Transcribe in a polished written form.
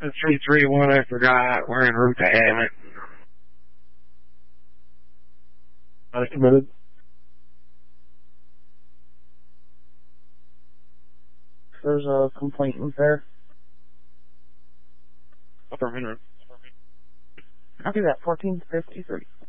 331, I forgot. We're en route to Hammond. Not committed. There's a complainant there. Affirmative. I'll do that, 1453.